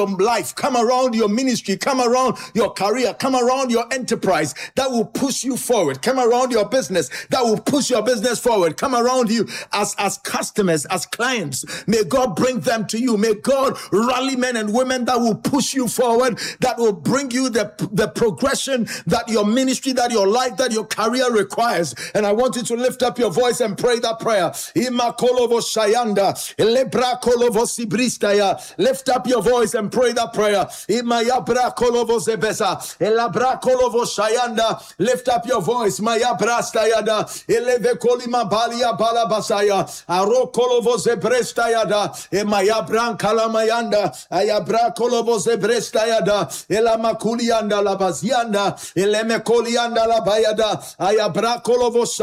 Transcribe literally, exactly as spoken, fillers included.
life, come around your ministry, come around your career, come around your enterprise that will push you forward, come around your business that will push your business forward, come around you as, as customers, as clients. May God bring them to you. May God rally men and women that will push you forward, that will bring you the, the progression that your ministry, that your life, that your career requires. And I want you to lift up your voice and pray that prayer. Ima kolovo shayanda, elebra kolovo sibristaya. Lift up your voice and pray that prayer. Imayabra kolovo zebesa, elabra kolovo shayanda. Lift up your voice. Mayabra stayada, eleve kolima balia balabasaya, aro kolovo zebrestayada, emayabran kalamayanda, ayabra kolovo zebrestayada, elamakulianda labazianda, elemekolianda labayada, ayabra kolovo